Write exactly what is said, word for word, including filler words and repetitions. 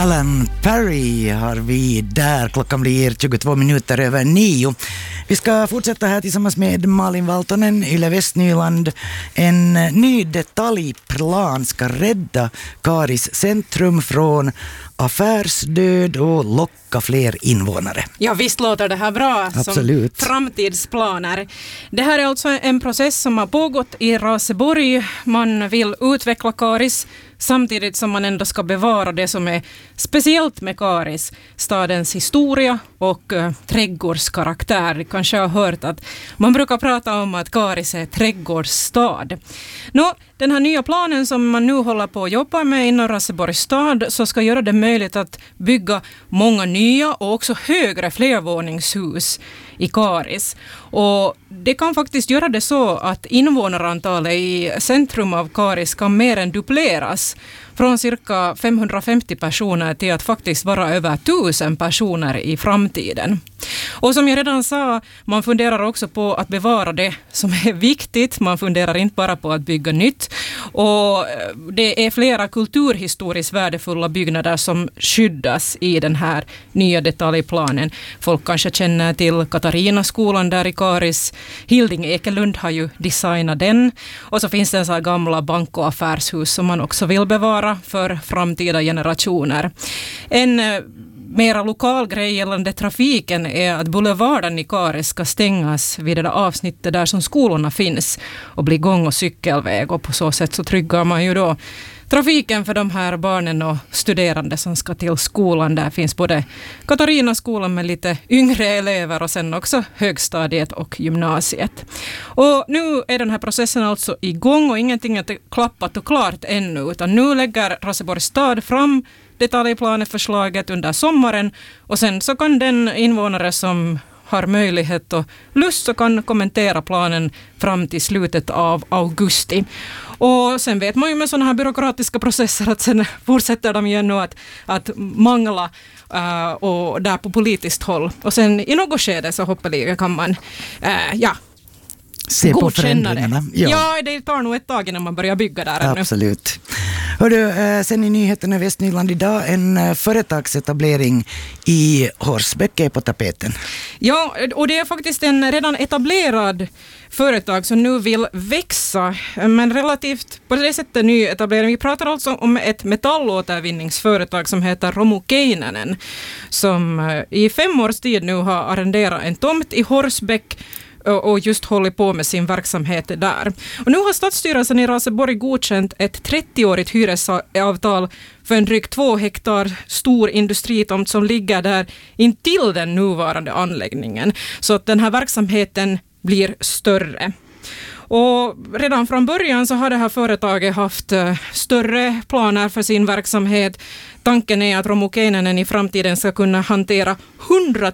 Alan Perry har vi där. Klockan blir tjugotvå minuter över nio. Vi ska fortsätta här tillsammans med Malin Valtonen, Yle Västnyland. En ny detaljplan ska rädda Karis centrum från affärsdöd och locka fler invånare. Ja, visst låter det här bra. Absolut. Som framtidsplaner. Det här är alltså en process som har pågått i Raseborg. Man vill utveckla Karis samtidigt som man ändå ska bevara det som är speciellt med Karis, stadens historia och uh, trädgårdskaraktär. Kanske har hört att man brukar prata om att Karis är trädgårdsstad. Nå, den här nya planen som man nu håller på att jobba med inom Raseborgs stad så ska göra det möjligt att bygga många nya och också högre flervåningshus i Karis. Och det kan faktiskt göra det så att invånarantalet i centrum av Karis kan mer än dubbleras från cirka femhundrafemtio personer till att faktiskt vara över tusen personer i framtiden. Och som jag redan sa, man funderar också på att bevara det som är viktigt. Man funderar inte bara på att bygga nytt. Och det är flera kulturhistoriskt värdefulla byggnader som skyddas i den här nya detaljplanen. Folk kanske känner till Katarinaskolan där i Karis. Hilding Ekelund har ju designat den. Och så finns det en sån här gamla bank- och affärshus som man också vill bevara för framtida generationer. En mera lokal grej gällande trafiken är att boulevarden i Karis ska stängas vid det där avsnittet där som skolorna finns och bli gång- och cykelväg, och på så sätt så tryggar man ju då trafiken för de här barnen och studerande som ska till skolan. Där finns både Katarinaskolan med lite yngre elever och sen också högstadiet och gymnasiet. Och nu är den här processen alltså igång och ingenting är klappat och klart ännu, utan nu lägger Raseborgs stad fram detaljplaneförslaget under sommaren och sen så kan den invånare som har möjlighet och lust så kan kommentera planen fram till slutet av augusti. Och sen vet man ju med sådana här byråkratiska processer att sen fortsätter de ju ändå att, att mangla uh, och där på politiskt håll. Och sen i något skede så hoppeligen kan man uh, ja, se på förändringarna. Ja. ja, det tar nog ett tag innan man börjar bygga där ännu. Absolut. Hördu, sen i nyheterna i Västnyland idag, en företagsetablering i Horsbäck är på tapeten. Ja, och det är faktiskt en redan etablerad företag som nu vill växa, men relativt på det sättet ny etablering. Vi pratar alltså om ett metallåtervinningsföretag som heter Romu Keinänen, som i fem års tid nu har arrenderat en tomt i Horsbäck och just håller på med sin verksamhet där. Och nu har Stadsstyrelsen i Raseborg godkänt ett trettioårigt hyresavtal för en drygt två hektar stor industritomt som ligger där intill den nuvarande anläggningen. Så att den här verksamheten blir större. Och redan från början så har det här företaget haft större planer för sin verksamhet. Tanken är att Romu Keinänen i framtiden ska kunna hantera hundra